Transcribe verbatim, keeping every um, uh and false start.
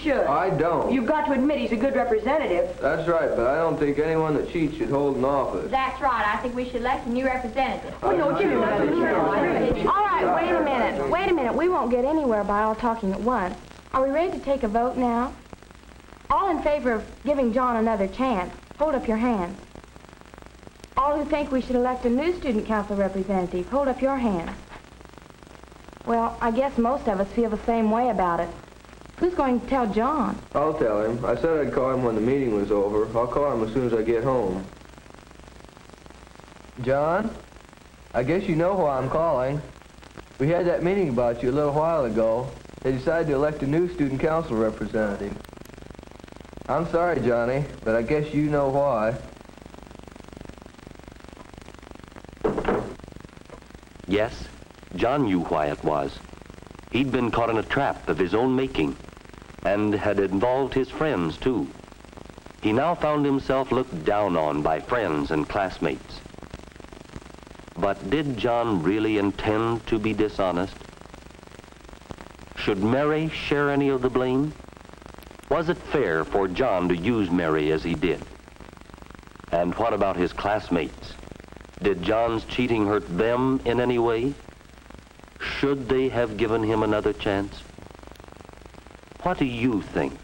should. I don't. You've got to admit he's a good representative. That's right, but I don't think anyone that cheats should hold an office. That's right. I think we should elect a new representative. Oh, no, Jimmy, All right, wait a minute. Wait a minute. We won't get anywhere by all talking at once. Are we ready to take a vote now? All in favor of giving John another chance, hold up your hands. All who think we should elect a new student council representative, hold up your hands. Well, I guess most of us feel the same way about it. Who's going to tell John? I'll tell him. I said I'd call him when the meeting was over. I'll call him as soon as I get home. John, I guess you know why I'm calling. We had that meeting about you a little while ago. They decided to elect a new student council representative. I'm sorry, Johnny, but I guess you know why. Yes, John knew why it was. He'd been caught in a trap of his own making and had involved his friends, too. He now found himself looked down on by friends and classmates. But did John really intend to be dishonest? Should Mary share any of the blame? Was it fair for John to use Mary as he did? And what about his classmates? Did John's cheating hurt them in any way? Should they have given him another chance? What do you think?